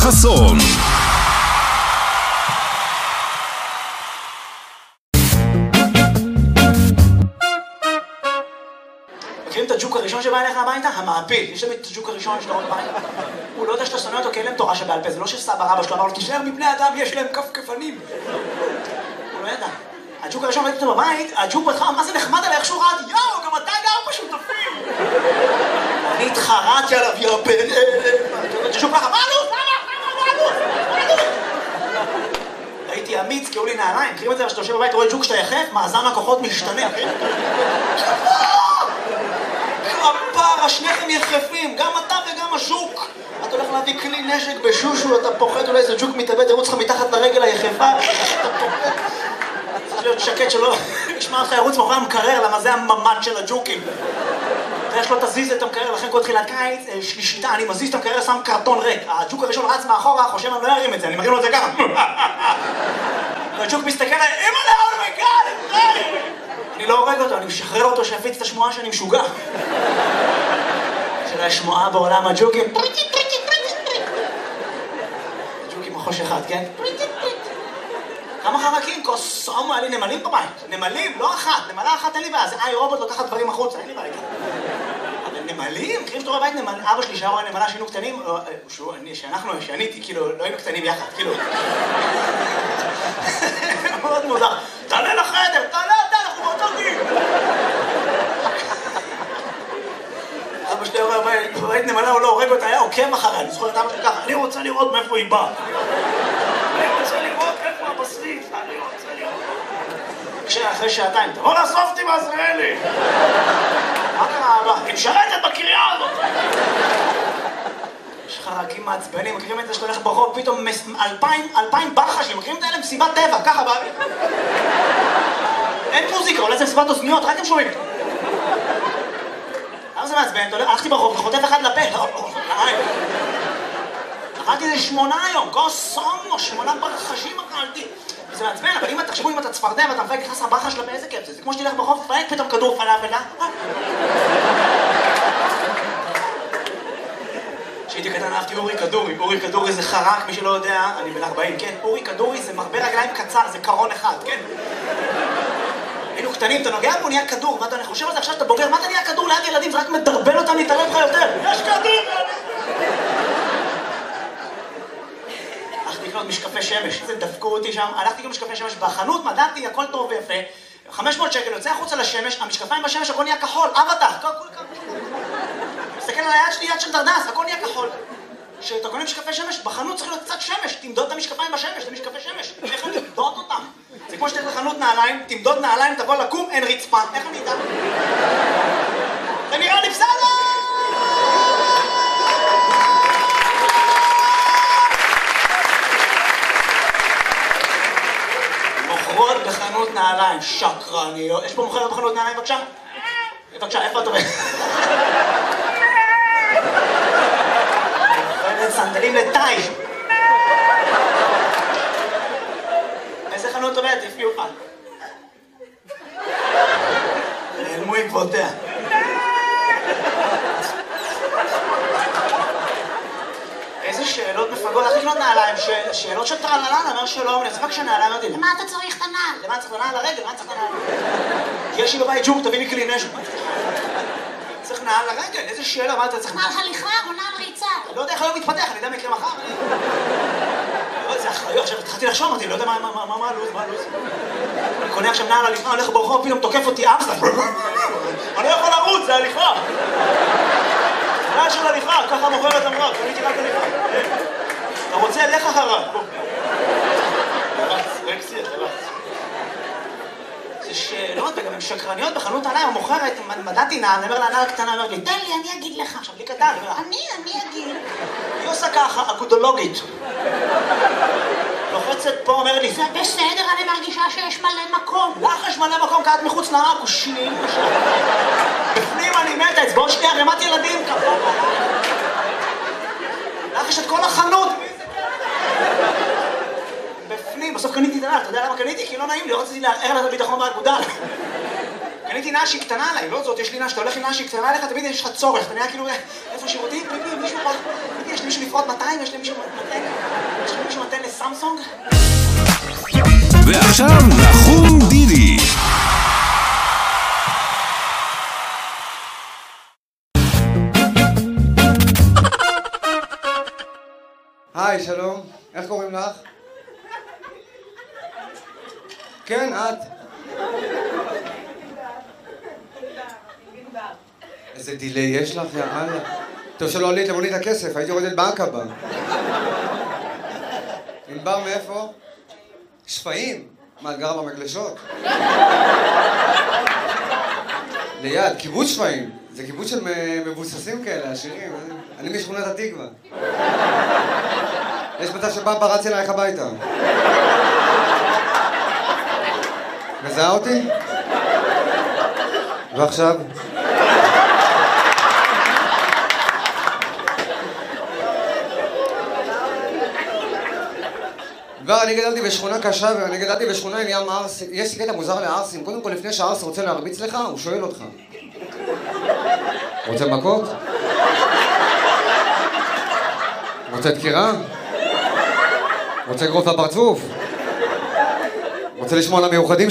חסון. מכירים את הג'וק הראשון שבא אליך הביתה? המעפיל. יש להם את הג'וק הראשון שאתה רואה בבית. הוא לא יודע שאתה שונא אותו כי אין להם תורה שבעל פה. זה לא שסבא רבא שלו אמר לו, תשאר מבני אדם, יש להם כפכפנים. הוא לא ידע. הג'וק הראשון ראיתי אותו בבית, הג'וק בהתחלה, מה זה נחמד עליי, איך שהוא רעד, יאו, גם אתה גר בשותפים. אני התחרעתי עליו, יא בן אלה. הג'וק ככה, מה עלות? הייתי אמיץ, קראו לי נעליים. מכירים את זה, כשאתה יושב בבית, רואה ג'וק שאתה יחף, מאזן הכוחות משתנה. כפרה, שניכם יחפים, גם אתה וגם הז'וק. אתה הולך להביא כלי נשק בשושו, אתה פוחד, אולי איזה ג'וק מתאבד, ירוץ לך מתחת לרגל היחפה. אתה פוחד. צריך להיות שקט שלא ישמע לך ירוץ מאחורי המקרר, למה זה הממד של הג'וקים. ואיך לא תזיז את המקרר, לכן כל תחילת קיץ, שלישיתה, אני מזיז את המקרר, שם קרטון ריק. הג'וק הראשון רץ מאחורה, חושב אני לא ארים את זה, אני מרים לו את זה גם. והג'וק מסתכל עליי, אימא'לה, אומייגאד, אני לא הורג אותו, אני משחרר אותו שיפיץ את השמועה שאני משוגע. של השמועה בעולם הג'וקים. הג'וקים החוש אחד, כן? כמה חרקים? קוסומו, היה לי נמלים בבית. נמלים, לא אחת. נמלה אחת אין לי בעיה. זה רובוט לוקחת דברים החוצה, אין לי בעיה. אבל נמלים? מכירים שאתה בבית נמל... אבא שלי שהיה רואה נמלה שהיינו קטנים, שאני איתי, כאילו, לא היינו קטנים יחד, כאילו. מאוד מוזר. תעלה לחדר, תעלה אתה, אנחנו באותו גיל. אבא שלי רואה בבית נמלה, הוא לא הורג אותה, היה עוקב אחריה. אני זוכר את אבא שלי ככה, אני רוצה לראות מאיפה היא באה. אני רוצה לראות איפה הבשריף, אני רוצה לראות. אחרי שעתיים, תבוא לאסוף אותי בעזריאלי. מה קרה אבא? היא משרתת בקריאה הזאת. יש חרקים מעצבנים, מכירים את זה שאתה הולך ברחוב, פתאום 2,000 ברחשים, מכירים את האלה? מסיבת טבע, ככה באוויר. אין מוזיקה, אולי זה מסיבת אוזניות, רק הם שומעים. למה זה מעצבן? הלכתי ברחוב, אתה חוטף אחד לפה. אכלתי איזה 8 היום, קוסומו, 8 ברחשים אכלתי. זה מעצבן, אבל אם תחשבו אם אתה צפרדע ואתה מפרק נכנס לברחה שלה באיזה כיף זה. זה כמו שתלך ברחוב, תפרק פתאום כדור פלאפל, כשהייתי קטן אהבתי אורי כדורי. אורי כדורי זה חרק, מי שלא יודע, אני בן 40, כן? אורי כדורי זה מרבה רגליים קצר, זה קרון אחד, כן? היינו קטנים, אתה נוגע בו, נהיה כדור, מה אתה חושב על זה עכשיו שאתה בוגר, מה אתה נהיה כדור ליד ילדים, זה רק מדרבן אותם להתערב לך יותר. יש כדור! הלכתי לקנות משקפי שמש, זה דפקו אותי שם, הלכתי לקנות משקפי שמש בחנות, מדעתי, הכל טוב ויפה, 500 שקל, יוצא החוצה לשמש, המשקפיים בשמש, הכל נהיה כחול, אבטח, מסתכל על היד שלי, יד של דרדס, הכל נהיה כחול. כשאתה קונה משקפי שמש, בחנות צריך להיות קצת שמש, תמדוד את המשקפיים בשמש, זה משקפי שמש, איך אני אמדוד אותם? זה כמו שתלך לחנות נעליים, תמדוד נעליים, תבוא לקום, אין רצפה, איך אני אדע? זה נראה לי בסדר! מוכרות בחנות נעליים, שקרניות. יש פה מוכרת בחנות נעליים, בבקשה? בבקשה, איפה את עובדת? סנדלים לטאי. איזה חנות עובדת? איפה יוכל? נעלמו עקבותיה. איזה שאלות מפגות, איך לקנות נעליים? שאלות של טרללן, אומר שלום, אני אצבק שנעליים, אמרתי, למה אתה צריך את הנעל? למה צריך את הנעל לרגל? למה צריך את הנעל? יש לי בבית ג'וק, תביא לי כלי נשק. צריך נעל לרגל, איזה שאלה, מה אתה צריך? נעל הליכה או נעל ריצה? לא יודע איך היום מתפתח, אני יודע מה יקרה מחר. זה אחריות, עכשיו התחלתי לחשוב, אמרתי, לא יודע מה הלו"ז, אני קונה עכשיו נעל הליכה, הולך ברחוב, פתאום תוקף אותי אמסטר. אני לא יכול לרוץ, זה הליכה. נעל של הליכה, ככה מוכרת אמרה, קניתי רק הליכה. אתה רוצה, לך אחריו. זה שאלות, וגם הן שקרניות בחנות נעליים, המוכרת, מדעתי נעל, אני אומר לה, נעל קטנה, אומר לי, תן לי, אני אגיד לך. עכשיו, לי קטן, אני אגיד. היא עושה ככה, אגודולוגית. לוחצת פה, אומר לי, זה בסדר, אני מרגישה שיש מלא מקום. לך יש מלא מקום, כי את מחוץ לעכושים. בפנים אני מתה, אצבעות שנייה, רימת ילדים, כפה. לך יש את כל החנות. בפנים, בסוף קניתי את הנעל, אתה יודע למה קניתי? כי לא נעים לי, רציתי לערער לה את הביטחון באגודל. קניתי נעל שהיא קטנה עליי, לא זאת, יש לי נעל, שאתה הולך עם נעל שהיא קטנה עליך, תמיד יש לך צורך, אתה נראה כאילו, איפה שירותים? פיפי, מישהו, יש לי מישהו לפרוט 200, יש לי מישהו... סמסונג? ועכשיו נחום דידי. היי, שלום. איך קוראים לך? כן, את. איזה דילי יש לך, יאללה. טוב שלא עלית למונית הכסף, הייתי יורדת בעקבה. ענבר מאיפה? שפיים? מה, את גרה במגלשות? ליד, קיבוץ שפיים. זה קיבוץ של מבוססים כאלה, עשירים. אני משכונת התקווה. יש מצב שפעם פרצתי אלייך הביתה. מזהה אותי? ועכשיו? כבר אני גדלתי בשכונה קשה ואני גדלתי בשכונה עם ים ערסים. יש קטע מוזר לערסים. קודם כל לפני שהערס רוצה להרביץ לך, הוא שואל אותך. רוצה מכות? רוצה דקירה? רוצה אגרוף בפרצוף? רוצה לשמוע על המיוחדים